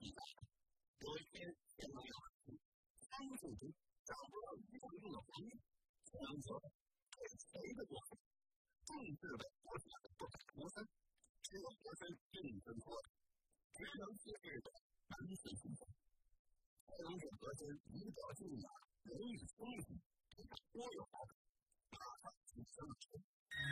比赛。有一天，天没有3个主题找不到一个用的黄金，强者对谁的国分？正式的国家的不打国分，只有国分定分错的，只能自制的难题竞赛。太阳眼国分一表进马，人以风雨，多有好感，马上提升了